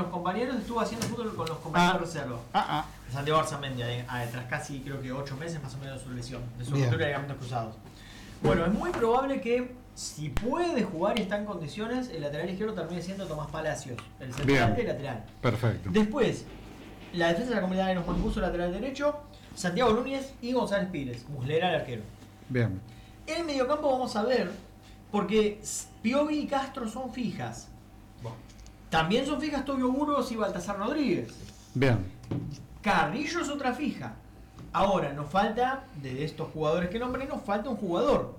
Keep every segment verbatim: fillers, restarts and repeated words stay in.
los compañeros, estuvo haciendo fútbol con los compañeros Ah. de reserva. Ah, ah. Santiago Arzamendi, eh, ah, tras casi creo que ocho meses más o menos de su lesión, de su Bien. ruptura de ligamentos cruzados. Bueno, es muy probable que si puede jugar y está en condiciones, el lateral izquierdo termine siendo Tomás Palacios, el central y lateral. Perfecto. Después, la defensa de la comunidad nos manpuso lateral derecho, Santiago Núñez y González Pires, Muslera el arquero. Bien. En el mediocampo vamos a ver, porque Piovi y Castro son fijas. También son fijas Tobio Burgos y Baltasar Rodríguez. Bien. Carrillo es otra fija. Ahora, nos falta, de estos jugadores que nombré, nos falta un jugador.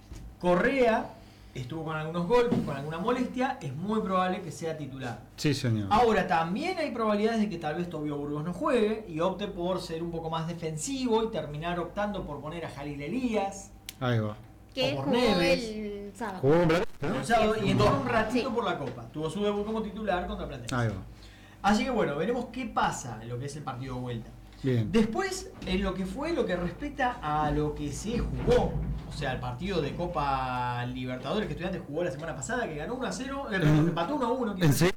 Correa estuvo con algunos golpes, con alguna molestia, es muy probable que sea titular. Sí, señor. Ahora, también hay probabilidades de que tal vez Tobio Burgos no juegue y opte por ser un poco más defensivo y terminar optando por poner a Jalil Elías. Ahí va. Que o por jugó Neves. el sábado. Jugó un Platense, ¿no? El sábado, y entró un ratito Sí. por la Copa. Tuvo su debut como titular contra Platense. Ahí va. Así que bueno, veremos qué pasa en lo que es el partido de vuelta. Bien. Después, en lo que fue lo que respecta a lo que se jugó, o sea, el partido de Copa Libertadores que Estudiantes jugó la semana pasada, que ganó uno a cero, eh, En- empató uno a uno. ¿En serio?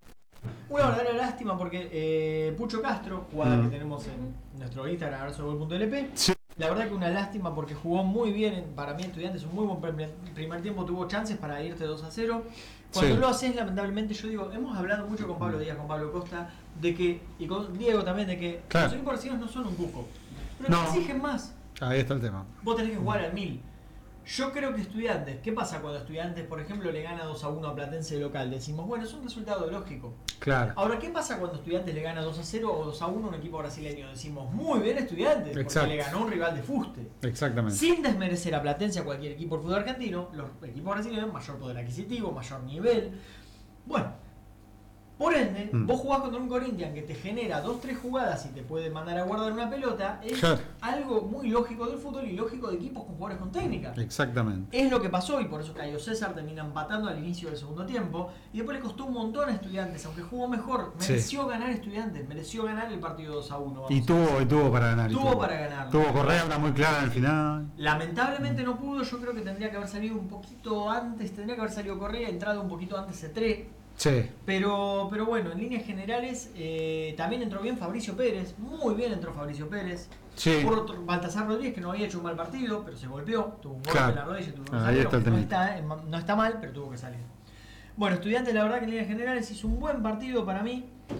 Una verdadera lástima porque eh, Pucho Castro, jugada Mm. que tenemos en nuestro Instagram, abrazo de gol punto L P, Sí. la verdad que una lástima porque jugó muy bien, en- para mí Estudiantes un muy buen primer, primer tiempo, tuvo chances para irte dos a cero. Cuando Sí. lo haces, lamentablemente, yo digo, hemos hablado mucho con Pablo Díaz, con Pablo Costa, de que, y con Diego también, de que Claro. los equipos brasileños no son un cuco, pero No. te exigen más. Ahí está el tema. Vos tenés que jugar al mil. Yo creo que Estudiantes, ¿qué pasa cuando Estudiantes, por ejemplo, le gana dos a uno a Platense de local? Decimos, bueno, es un resultado lógico. Claro. Ahora, ¿qué pasa cuando Estudiantes le gana dos a cero o dos a uno a un equipo brasileño? Decimos, muy bien Estudiantes, Exacto. porque le ganó un rival de fuste. Exactamente. Sin desmerecer a Platense a cualquier equipo del fútbol argentino, los equipos brasileños, mayor poder adquisitivo, mayor nivel. Bueno, por ende, Mm. vos jugás contra un Corinthians que te genera dos tres jugadas y te puede mandar a guardar una pelota, es Claro. algo muy lógico del fútbol y lógico de equipos con jugadores con técnica. Exactamente. Es lo que pasó y por eso Cayo César termina empatando al inicio del segundo tiempo y después le costó un montón a Estudiantes, aunque jugó mejor, Sí. mereció ganar Estudiantes, mereció ganar el partido dos a uno. vamos Y a tuvo, decir. y tuvo para ganar. y Tuvo para ganar. Tuvo Correa una muy clara en el final. Lamentablemente no pudo, yo creo que tendría que haber salido un poquito antes, tendría que haber salido Correa, entrado un poquito antes Cetré, Sí. pero, pero bueno, en líneas generales eh, también entró bien Fabricio Pérez, muy bien entró Fabricio Pérez. Sí. Por otro, Baltasar Rodríguez, que no había hecho un mal partido, pero se golpeó, tuvo un golpe Claro. en la rodilla, tuvo que Ah, ahí salir, está el aunque no, temita. está, eh, no está mal, pero tuvo que salir. Bueno, Estudiantes, la verdad que en líneas generales hizo un buen partido para mí.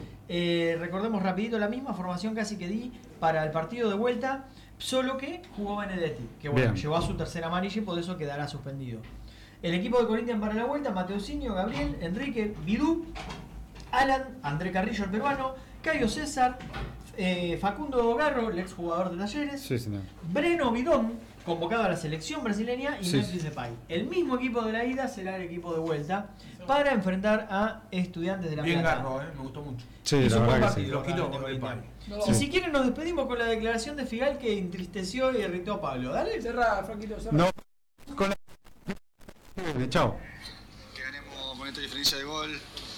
Eh, recordemos rapidito la misma formación casi que di para el partido de vuelta, solo que jugó Benedetti, que bueno, Bien. llevó a su tercera amarilla y por eso quedará suspendido. El equipo de Corinthians para la vuelta, Mateusinho, Gabriel, Enrique, Bidú, Alan, André Carrillo el peruano, Cayo César, eh, Facundo Garro, el exjugador de Talleres, Sí, señor. Breno Bidón, convocado a la selección brasileña, y Sí. Memphis Depay. El mismo equipo de la ida será el equipo de vuelta para enfrentar a Estudiantes de La Bien Plata. Garro, eh, me gustó mucho. Sí, Hizo la un buen verdad que sí. partido. Flojito con el realmente pay. Y Sí. si quieren nos despedimos con la declaración de Figal que entristeció y irritó a Pablo. Dale. Cerra, Franquito, cerra. No. Con la... Chao. Que ganemos con esta diferencia de gol,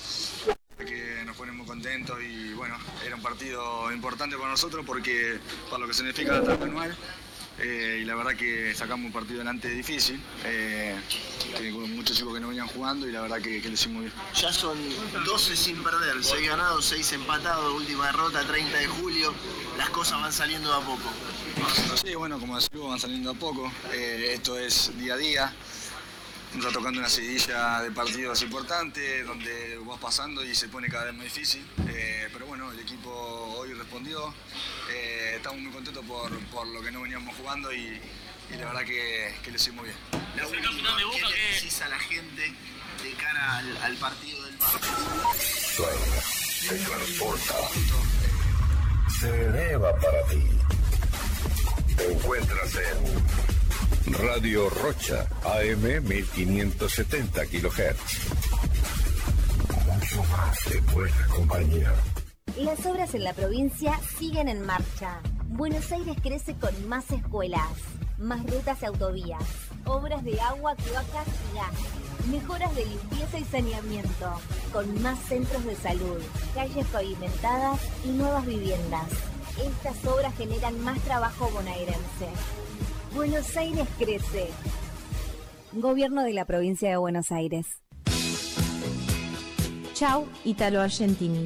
que nos pone muy contentos y bueno, era un partido importante para nosotros porque para lo que significa la etapa anual eh, y la verdad que sacamos un partido delante difícil, eh, que con muchos chicos que no venían jugando y la verdad que, que lo hicimos bien. Ya son doce sin perder, seis ganados, seis empatados, última derrota treinta de julio, las cosas van saliendo de a poco. Sí, bueno, como decís, van saliendo a poco, eh, esto es día a día. Nos está tocando una seguidilla de partidos importantes donde vas pasando y se pone cada vez más difícil. Eh, pero bueno, el equipo hoy respondió. Eh, estamos muy contentos por, por lo que no veníamos jugando y, y la verdad que, que lo hicimos bien. La última, ¿qué le decís a la gente de cara al, al partido del barrio? Se transporta, se eleva para ti. Te encuentras en Radio Rocha, A M mil quinientos setenta kilohertz. Mucho más de buena compañía. Las obras en la provincia siguen en marcha. Buenos Aires crece con más escuelas, más rutas y autovías, obras de agua, cloacas y gas, mejoras de limpieza y saneamiento, con más centros de salud, calles pavimentadas y nuevas viviendas. Estas obras generan más trabajo bonaerense. Buenos Aires crece. Gobierno de la provincia de Buenos Aires. Ciao, Italo Argentini.